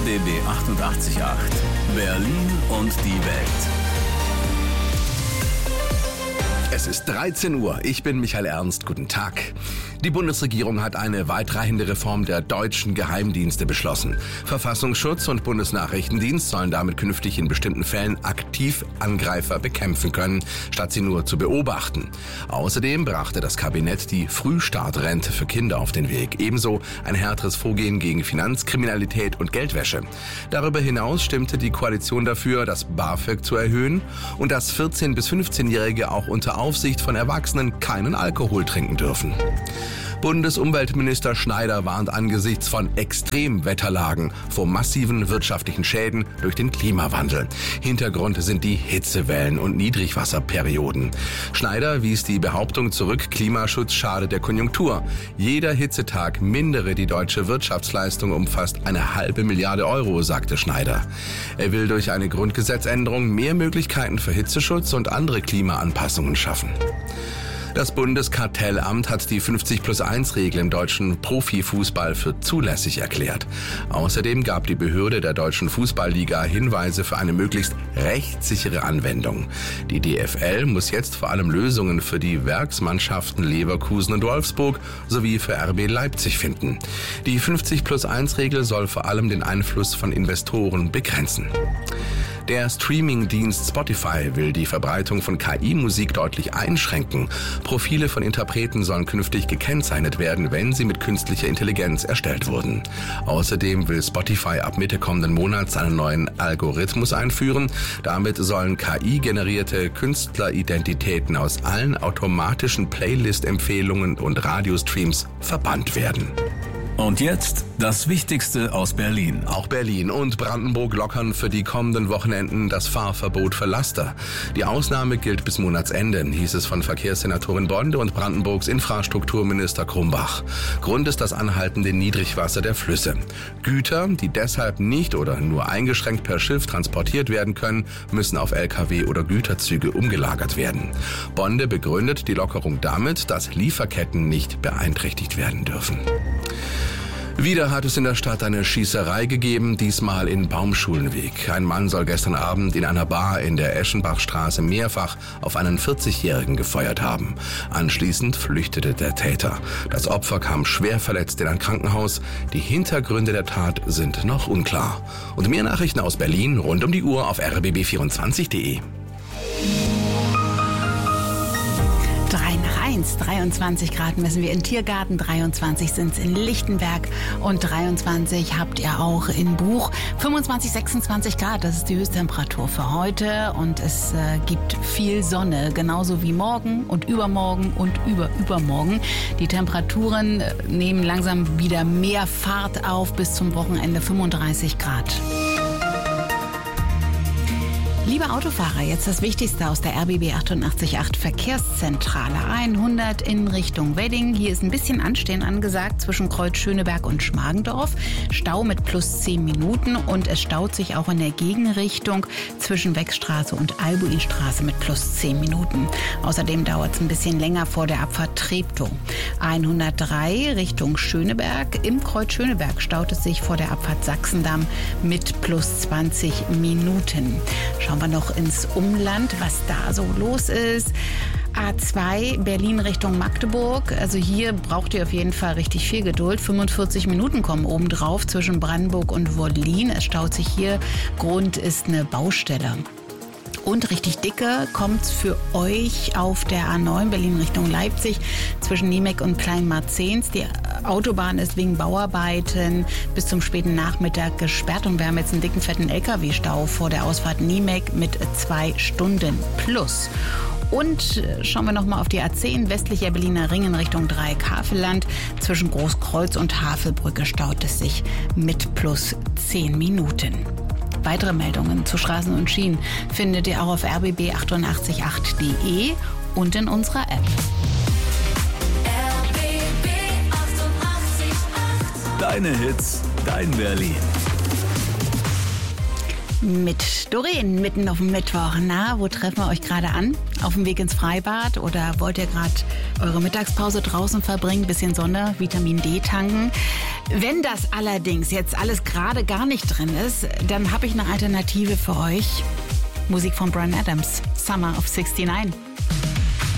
RBB 88.8. Berlin und die Welt. Es ist 13 Uhr. Ich bin Michael Ernst. Guten Tag. Die Bundesregierung hat eine weitreichende Reform der deutschen Geheimdienste beschlossen. Verfassungsschutz und Bundesnachrichtendienst sollen damit künftig in bestimmten Fällen aktiv Angreifer bekämpfen können, statt sie nur zu beobachten. Außerdem brachte das Kabinett die Frühstartrente für Kinder auf den Weg. Ebenso ein härteres Vorgehen gegen Finanzkriminalität und Geldwäsche. Darüber hinaus stimmte die Koalition dafür, das BAföG zu erhöhen und dass 14- bis 15-Jährige auch unter Aufsicht von Erwachsenen keinen Alkohol trinken dürfen. Bundesumweltminister Schneider warnt angesichts von Extremwetterlagen vor massiven wirtschaftlichen Schäden durch den Klimawandel. Hintergrund sind die Hitzewellen und Niedrigwasserperioden. Schneider wies die Behauptung zurück, Klimaschutz schade der Konjunktur. Jeder Hitzetag mindere die deutsche Wirtschaftsleistung um fast 1,5 Milliarde Euro, sagte Schneider. Er will durch eine Grundgesetzänderung mehr Möglichkeiten für Hitzeschutz und andere Klimaanpassungen schaffen. Das Bundeskartellamt hat die 50+1-Regel im deutschen Profifußball für zulässig erklärt. Außerdem gab die Behörde der Deutschen Fußballliga Hinweise für eine möglichst rechtssichere Anwendung. Die DFL muss jetzt vor allem Lösungen für die Werksmannschaften Leverkusen und Wolfsburg sowie für RB Leipzig finden. Die 50+1-Regel soll vor allem den Einfluss von Investoren begrenzen. Der Streaming-Dienst Spotify will die Verbreitung von KI-Musik deutlich einschränken. Profile von Interpreten sollen künftig gekennzeichnet werden, wenn sie mit künstlicher Intelligenz erstellt wurden. Außerdem will Spotify ab Mitte kommenden Monats einen neuen Algorithmus einführen. Damit sollen KI-generierte Künstleridentitäten aus allen automatischen Playlist-Empfehlungen und Radiostreams verbannt werden. Und jetzt das Wichtigste aus Berlin. Auch Berlin und Brandenburg lockern für die kommenden Wochenenden das Fahrverbot für Laster. Die Ausnahme gilt bis Monatsende, hieß es von Verkehrssenatorin Bonde und Brandenburgs Infrastrukturminister Krumbach. Grund ist das anhaltende Niedrigwasser der Flüsse. Güter, die deshalb nicht oder nur eingeschränkt per Schiff transportiert werden können, müssen auf Lkw oder Güterzüge umgelagert werden. Bonde begründet die Lockerung damit, dass Lieferketten nicht beeinträchtigt werden dürfen. Wieder hat es in der Stadt eine Schießerei gegeben, diesmal in Baumschulenweg. Ein Mann soll gestern Abend in einer Bar in der Eschenbachstraße mehrfach auf einen 40-Jährigen gefeuert haben. Anschließend flüchtete der Täter. Das Opfer kam schwer verletzt in ein Krankenhaus. Die Hintergründe der Tat sind noch unklar. Und mehr Nachrichten aus Berlin rund um die Uhr auf rbb24.de. 23 Grad messen wir in Tiergarten, 23 sind es in Lichtenberg und 23 habt ihr auch in Buch. 25, 26 Grad, das ist die Höchsttemperatur für heute und es gibt viel Sonne, genauso wie morgen und übermorgen und übermorgen. Die Temperaturen nehmen langsam wieder mehr Fahrt auf, bis zum Wochenende 35 Grad. Liebe Autofahrer, jetzt das Wichtigste aus der RBB 88.8 Verkehrszentrale. 100 in Richtung Wedding. Hier ist ein bisschen Anstehen angesagt zwischen Kreuz Schöneberg und Schmargendorf. Stau mit plus 10 Minuten und es staut sich auch in der Gegenrichtung zwischen Wechstraße und Albuinstraße mit plus 10 Minuten. Außerdem dauert es ein bisschen länger vor der Abfahrt Treptow. 103 Richtung Schöneberg. Im Kreuz Schöneberg staut es sich vor der Abfahrt Sachsendamm mit plus 20 Minuten. Schauen wir noch ins Umland, was da so los ist. A2 Berlin Richtung Magdeburg. Also hier braucht ihr auf jeden Fall richtig viel Geduld. 45 Minuten kommen obendrauf zwischen Brandenburg und Wollin. Es staut sich hier. Grund ist eine Baustelle. Und richtig dicke kommt's für euch auf der A9 Berlin Richtung Leipzig zwischen Niemek und Kleinmarzens. Die Autobahn ist wegen Bauarbeiten bis zum späten Nachmittag gesperrt und wir haben jetzt einen dicken, fetten LKW-Stau vor der Ausfahrt Niemek mit 2 Stunden plus. Und schauen wir nochmal auf die A10 westlicher Berliner Ring in Richtung Dreieck-Havelland. Zwischen Großkreuz und Havelbrücke staut es sich mit plus 10 Minuten. Weitere Meldungen zu Straßen und Schienen findet ihr auch auf rbb888.de und in unserer App. RBB 88.8. Deine Hits, dein Berlin. Mit Doreen mitten auf dem Mittwoch. Na, wo treffen wir euch gerade an? Auf dem Weg ins Freibad oder wollt ihr gerade eure Mittagspause draußen verbringen? Bisschen Sonne, Vitamin D tanken? Wenn das allerdings jetzt alles gerade gar nicht drin ist, dann habe ich eine Alternative für euch. Musik von Bryan Adams, Summer of '69.